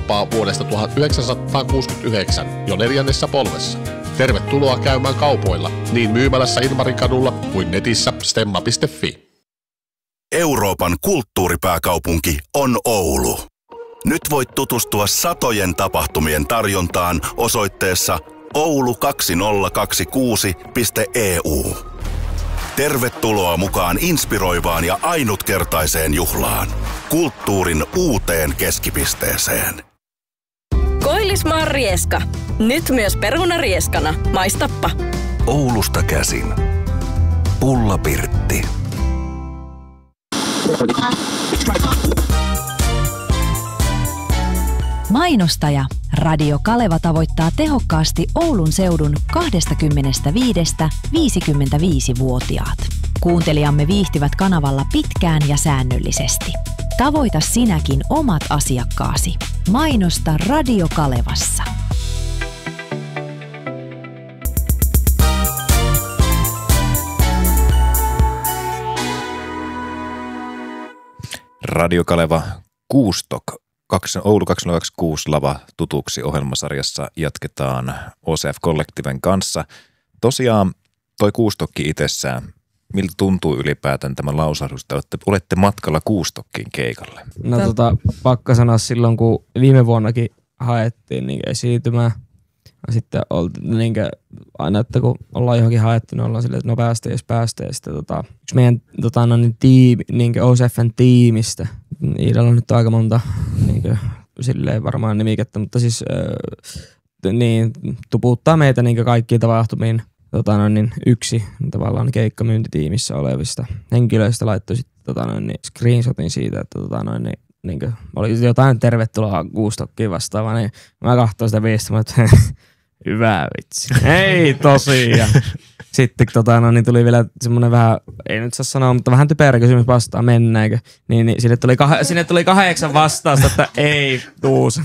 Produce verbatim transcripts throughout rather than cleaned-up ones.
kauppaa vuodesta tuhatyhdeksänsataakuusikymmentäyhdeksän jo neljännessä polvessa. Tervetuloa käymään kaupoilla niin myymälässä Ilmarin kadulla kuin netissä stemma piste fi. Euroopan kulttuuripääkaupunki on Oulu. Nyt voit tutustua satojen tapahtumien tarjontaan osoitteessa oulu kaksituhattakaksikymmentäkuusi piste e u. Tervetuloa mukaan inspiroivaan ja ainutkertaiseen juhlaan. Kulttuurin uuteen keskipisteeseen. Koillismaan Rieska. Nyt myös perunarieskana. Maistappa. Oulusta käsin. Pulla Pirtti. Mainostaja. Radio Kaleva tavoittaa tehokkaasti Oulun seudun kaksikymmentäviidestä–viisikymmentäviisi-vuotiaat. Kuuntelijamme viihtyvät kanavalla pitkään ja säännöllisesti. Tavoita sinäkin omat asiakkaasi. Mainosta Radio Kalevassa. Radio Kaleva Kuustok. Oulu kaksituhattakaksikymmentäkuusi lava tutuksi -ohjelmasarjassa jatketaan O C F-kollektiiven kanssa. Tosiaan toi Kuustokki itsessään, miltä tuntuu ylipäätään tämä lausahdus, että olette matkalla Kuustokkiin keikalle? No tota, pakko sanoa silloin, kun viime vuonnakin haettiin niin esiintymää. Sitten oltiin niin aina, että kun ollaan johonkin haettu, niin ollaan silleen, että no päästä, jos päästä. Ja sitten tota, yksi meidän tota, no, niin tiimi, niin O C F:n tiimistä, Iidalla on nyt aika monta niin silleen varmaan nimikettä, mutta siis äh, niin, tuputtaa meitä niin kaikkiin tapahtumiin tota, no, niin yksi tavallaan keikkamyyntitiimissä olevista henkilöistä laittoi sitten tota, no, niin screenshotin siitä, että tota, no, niin, niin kuin, oli jotain tervetuloa Kuustokkiin vastaavaa, niin mä katsoin sitä viestiä, että hyvä vitsi. Ei tosiaan. Sitten tota, no, niin tuli vielä semmoinen vähän, ei nyt saa sanoa, mutta vähän typerä kysymys vastaan, mennäänkö. Niin, niin sinne, tuli kah- sinne tuli kahdeksan vastausta, että ei tuus.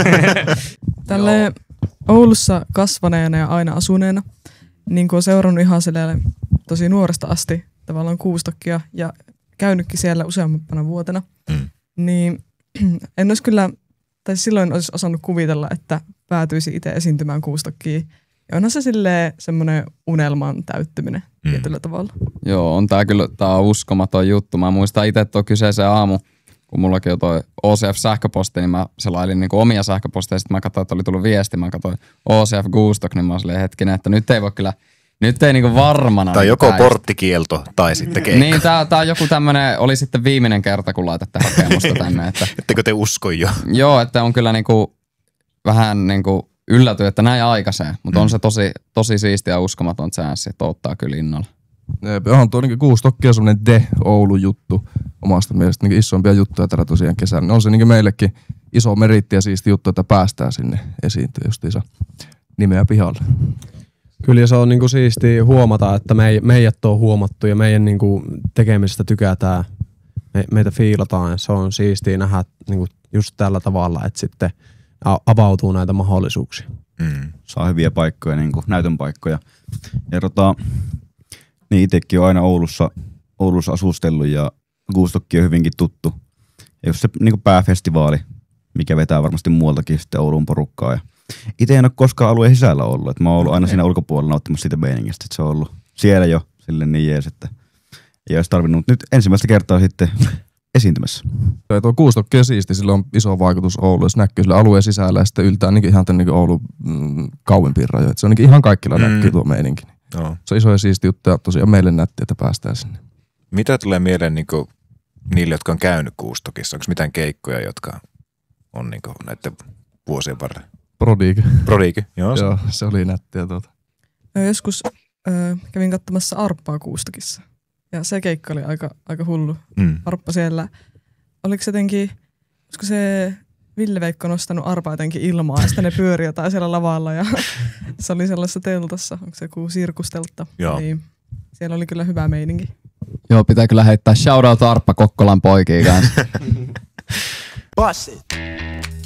Tälle Oulussa kasvaneena ja aina asuneena, niin kun on seurannut ihan silleen tosi nuoresta asti tavallaan Kuustokkia ja käynytkin siellä useampana vuotena, mm. niin en olisi kyllä, tai silloin olisi osannut kuvitella, että päätyisi itse esiintymään Kuustokkiin. Ja onhan se silleen semmoinen unelman täyttyminen mm. tietyllä tavalla. Joo, on tää kyllä tää on uskomaton juttu. Mä muistan itse tuo kyseisen aamu, kun mullakin on toi O C F-sähköposti, niin mä selailin niinku omia sähköposteja. Sitten mä katsoin, että oli tullut viesti. Mä katsoin O C F Kuustok, niin mä olin silleen hetkinen, että nyt ei voi kyllä, nyt ei niinku varmana. Tai niin joko täistä. Porttikielto tai sitten keikka. Niin, tää, tää on joku tämmönen, oli sitten viimeinen kerta, kun laitatte hakemusta tänne. Että, ettekö te usko jo? Joo, että on kyllä niinku vähän niinku ylläty, että näin aikaiseen, mutta mm. on se tosi, tosi siistiä ja uskomaton chanssi, että ottaa kyllä innolla. Onhan tuo niin Kuustokki on semmoinen de-Oulu-juttu omasta mielestä, niin isompia juttuja tällä tosiaan kesällä. On se niin meillekin iso meritti ja siisti juttu, että päästään sinne esiintyä justiinsa nimeä pihalle. Kyllä se on niinku siistiä huomata, että me, meidät on huomattu ja meidän niinku tekemisestä tykätään, me, meitä fiilataan ja se on siistiä nähdä niinku just tällä tavalla, että sitten avautuu näitä mahdollisuuksia. Mm. Saa hyviä paikkoja, niin kuin näytön paikkoja. Ja tota, niin itsekin on aina Oulussa, Oulussa asustellut ja Kuustokki on hyvinkin tuttu. Ja just se niin kuin pääfestivaali, mikä vetää varmasti muualtakin sitten Oulun porukkaa. Ja itse en ole koskaan alueen sisällä ollut. Et mä oon ollut aina siinä ulkopuolella nauttimassa siitä meiningistä. Että se on ollut siellä jo silleen niin jees, että ei olisi tarvinnut. Nyt ensimmäistä kertaa sitten esiintymässä. Ja tuo Kuustokki on siisti, sillä on iso vaikutus Ouluun. Se näkyy sillä alueen sisällä ja sitten yltää niin ihan tämän niin Oulun mm, kauempiin rajoihin. Se on niin ihan kaikilla mm. näkyy tuo meininki. Joo. Se on iso ja siisti juttu ja tosiaan meille nätti, että päästään sinne. Mitä tulee mieleen niin kuin niille, jotka on käynyt Kuustokissa? Onko mitään keikkoja, jotka on niin kuin näiden vuosien varrella? Prodigy. Prodigy, joo. Se, joo, se oli nättiä tuota. Joskus äh, kävin katsomassa Arppaa Kuustokissa. Ja se keikka oli aika, aika hullu. Mm. Arppa siellä. Oliko se jotenkin, olisiko se Ville-Veikko nostanut Arpaa jotenkin ilmaa ja sitten ne pyöri jotain siellä lavalla ja se oli sellaisessa teltassa. Onko se joku sirkusteltta? Joo. Niin, siellä oli kyllä hyvä meininki. Joo, pitää kyllä heittää shoutout Arppa Kokkolan poikiin kanssa. Passit.